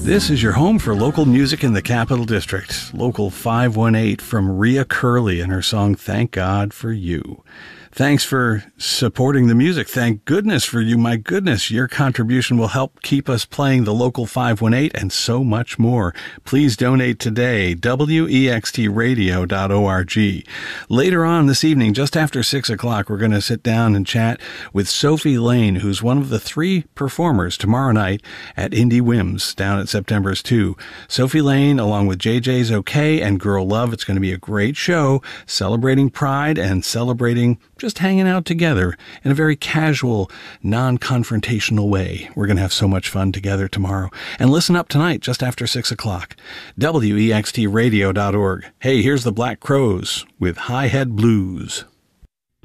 This is your home for local music in the Capital District. Local 518 from Rhea Curley and her song Thank God for You. Thanks for supporting the music. Thank goodness for you. My goodness, your contribution will help keep us playing the local 518 and so much more. Please donate today, wextradio.org. Later on this evening, just after 6 o'clock, we're going to sit down and chat with Sophie Lane, who's one of the 3 performers tomorrow night at Indie Whims down at September's 2. Sophie Lane, along with JJ's OK and Girl Love. It's going to be a great show celebrating Pride and celebrating just hanging out together in a very casual, non-confrontational way. We're going to have so much fun together tomorrow. And listen up tonight, just after 6 o'clock. wextradio.org. Hey, here's the Black Crowes with High Head Blues.